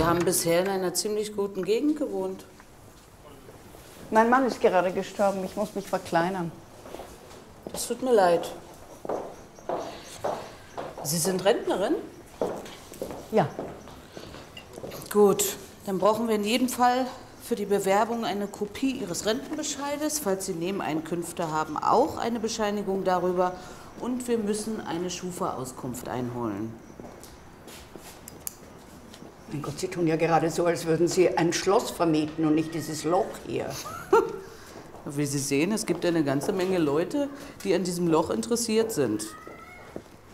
haben bisher in einer ziemlich guten Gegend gewohnt. Mein Mann ist gerade gestorben. Ich muss mich verkleinern. Das tut mir leid. Sie sind Rentnerin? Ja. Gut, dann brauchen wir in jedem Fall für die Bewerbung eine Kopie Ihres Rentenbescheides. Falls Sie Nebeneinkünfte haben, auch eine Bescheinigung darüber. Und wir müssen eine Schufa-Auskunft einholen. Mein Gott, Sie tun ja gerade so, als würden Sie ein Schloss vermieten und nicht dieses Loch hier. Wie Sie sehen, es gibt eine ganze Menge Leute, die an diesem Loch interessiert sind.